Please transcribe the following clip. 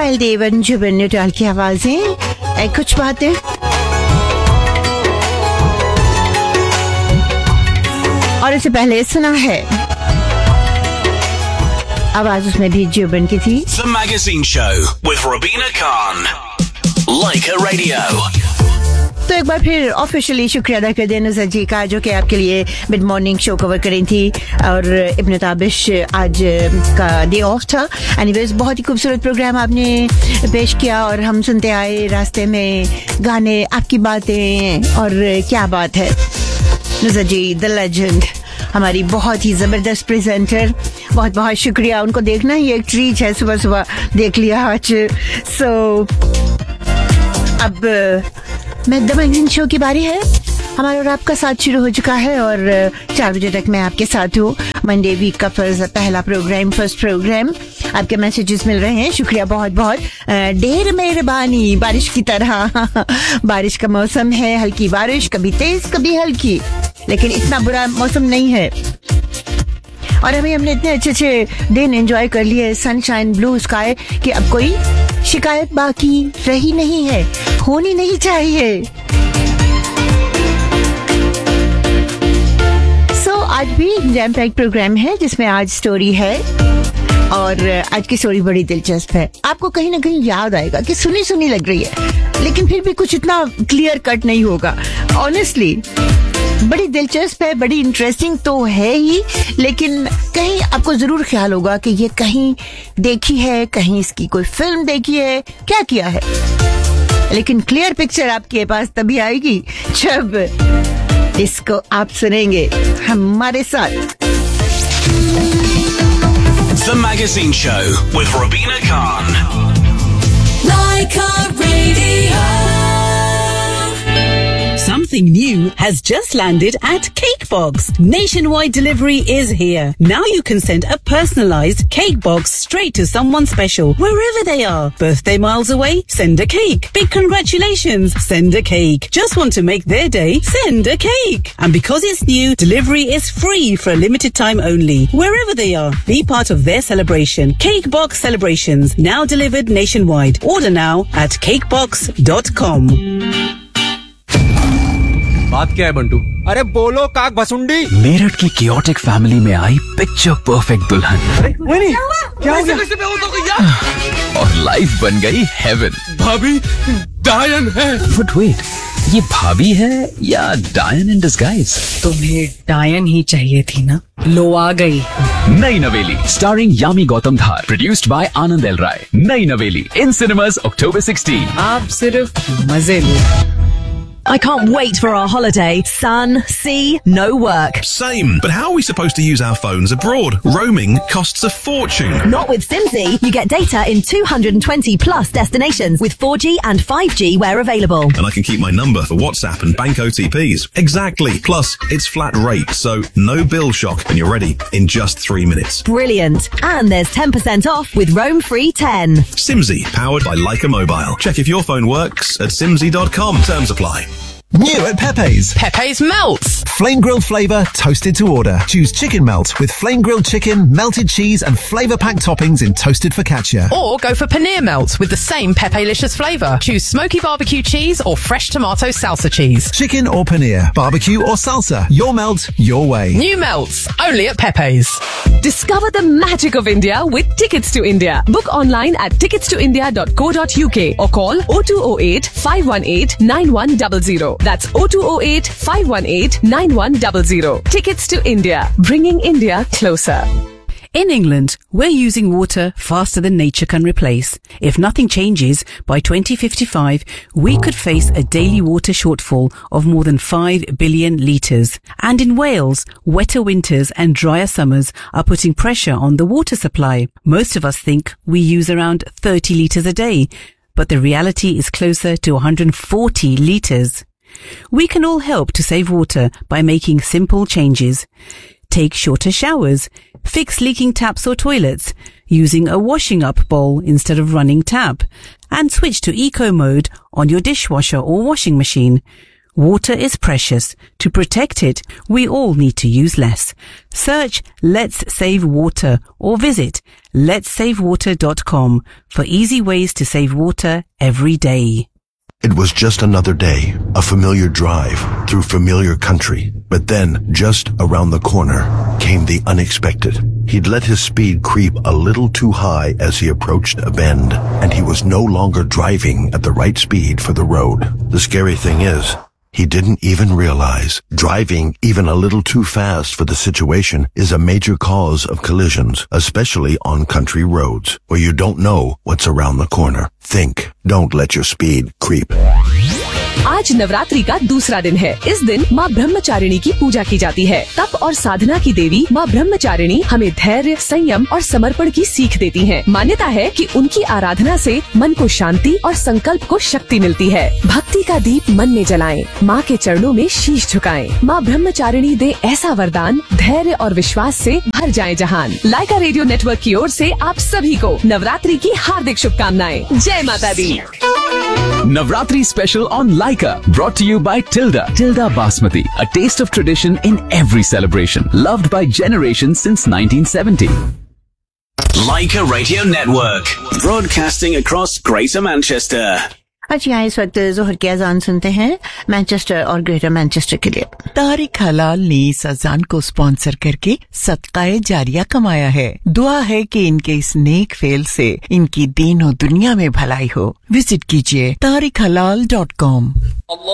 कपिल देवन, जुबिन नौटियाल की आवाजें, कुछ बातें। और इससे पहले सुना है आवाज उसमें भी जुबिन की थी। The Magazine Show with Robina Khan. Like a Radio. तो एक बार फिर ऑफिशियली शुक्रिया अदा कर दें नुसरत जी का, जो कि आपके लिए मिड मॉर्निंग शो कवर करी थी और इब्न ताबिश आज का डे ऑफ था। एनीवेज बहुत ही खूबसूरत प्रोग्राम आपने पेश किया और हम सुनते आए रास्ते में गाने, आपकी बातें, और क्या बात है नुसरत जी द लेजेंड, हमारी बहुत ही जबरदस्त प्रेजेंटर। बहुत बहुत शुक्रिया, उनको देखना ही एक ट्रीट है, सुबह सुबह देख लिया आज। सो अब मैं द मैगजीन शो की बारी है, हमारा और आपका साथ शुरू हो चुका है और 4 बजे तक मैं आपके साथ हूँ। मंडे वीक का पहला प्रोग्राम, फर्स्ट प्रोग्राम। आपके मैसेजेस मिल रहे हैं, शुक्रिया बहुत बहुत, ढेर मेहरबानी। बारिश की तरह बारिश का मौसम है, हल्की बारिश, कभी तेज कभी हल्की, लेकिन इतना बुरा मौसम नहीं है। और हमने इतने अच्छे अच्छे दिन एंजॉय कर लिए, सनशाइन, ब्लू स्काई, कि अब कोई शिकायत बाकी रही नहीं है, होनी नहीं चाहिए। आज भी जैम पैक प्रोग्राम है जिसमें आज स्टोरी है और आज की स्टोरी बड़ी दिलचस्प है। आपको कहीं ना कहीं याद आएगा कि सुनी सुनी लग रही है, लेकिन फिर भी कुछ इतना क्लियर कट नहीं होगा। ऑनेस्टली बड़ी दिलचस्प है, बड़ी इंटरेस्टिंग तो है ही, लेकिन कहीं आपको जरूर ख्याल होगा कि ये कहीं देखी है, कहीं इसकी कोई फिल्म देखी है, क्या किया है। लेकिन क्लियर पिक्चर आपके पास तभी आएगी जब इसको आप सुनेंगे हमारे साथ। The Magazine Show with Robina Khan. Like a Radio. Something new has just landed at Cakebox. Nationwide delivery is here. Now you can send a personalized cake box straight to someone special, wherever they are. Birthday miles away? Send a cake. Big congratulations? Send a cake. Just want to make their day? Send a cake. And because it's new, delivery is free for a limited time only, wherever they are. Be part of their celebration. Cakebox Celebrations, now delivered nationwide. Order now at cakebox.com. बात क्या है बंटू? अरे बोलो काक भसुंडी। मेरठ की chaotic family में आई picture perfect दुल्हन। नहीं, क्या हो गया? और लाइफ बन गई हेवन। भाभी डायन है। बट वेट, ये भाभी है या डायन इन डिस्गाइज? तुम्हें डायन ही चाहिए थी ना, लो आ गई। नई नवेली starring Yami Gautam Dhar, produced by Anand L राय। नई नवेली इन सिनेमास October 16। आप सिर्फ मजे लो। I can't wait for our holiday. Sun, sea, no work. Same, but how are we supposed to use our phones abroad? Roaming costs a fortune. Not with Simsy. You get data in 220 plus destinations with 4G and 5G where available. And I can keep my number for WhatsApp and bank OTPs. Exactly. Plus, it's flat rate, so no bill shock, and you're ready in just 3 minutes. Brilliant. And there's 10% off with Roam Free 10. Simsy, powered by Leica Mobile. Check if your phone works at simsy.com. Terms apply. New at Pepe's. Pepe's Melts. Flame grilled flavour, toasted to order. Choose chicken melt with flame grilled chicken, melted cheese and flavour packed toppings in toasted focaccia. Or go for paneer melt with the same Pepe-licious flavour. Choose smoky barbecue cheese or fresh tomato salsa cheese. Chicken or paneer, barbecue or salsa. Your melt, your way. New melts, only at Pepe's. Discover the magic of India with Tickets to India. Book online at ticketstoindia.co.uk or call 0208 518 9100. That's 0208 518 9100. Tickets to India, bringing India closer. In England, we're using water faster than nature can replace. If nothing changes, by 2055, we could face a daily water shortfall of more than 5 billion litres. And in Wales, wetter winters and drier summers are putting pressure on the water supply. Most of us think we use around 30 litres a day, but the reality is closer to 140 litres. We can all help to save water by making simple changes. Take shorter showers, fix leaking taps or toilets, using a washing up bowl instead of running tap, and switch to eco mode on your dishwasher or washing machine. Water is precious. To protect it, we all need to use less. Search Let's Save Water or visit letssavewater.com for easy ways to save water every day. It was just another day, a familiar drive through familiar country. But then, just around the corner, came the unexpected. He'd let his speed creep a little too high as he approached a bend, and he was no longer driving at the right speed for the road. The scary thing is, he didn't even realize driving even a little too fast for the situation is a major cause of collisions, especially on country roads, where you don't know what's around the corner. Think. Don't let your speed creep. आज नवरात्रि का दूसरा दिन है। इस दिन माँ ब्रह्मचारिणी की पूजा की जाती है। तप और साधना की देवी माँ ब्रह्मचारिणी हमें धैर्य, संयम और समर्पण की सीख देती हैं। मान्यता है कि उनकी आराधना से मन को शांति और संकल्प को शक्ति मिलती है। भक्ति का दीप मन में जलाएं, माँ के चरणों में शीश झुकाएं। माँ ब्रह्मचारिणी दे ऐसा वरदान, धैर्य और विश्वास से भर जाए जहान। लाइका रेडियो नेटवर्क की ओर से आप सभी को नवरात्रि की हार्दिक शुभकामनाएं। जय माता दी। Navratri special on Laika, brought to you by Tilda Basmati, a taste of tradition in every celebration, loved by generations since 1970. Laika Radio Network, broadcasting across Greater Manchester. अच्छा, यहाँ इस वक्त जोहर की अजान सुनते हैं मैनचेस्टर और ग्रेटर मैनचेस्टर के लिए। तारिक हलाल ने इस अजान को स्पॉन्सर करके सदकाए जारिया कमाया है। दुआ है कि इनके इस नेक फेल से इनकी दीन और दुनिया में भलाई हो। विजिट कीजिए tarikhalal.com।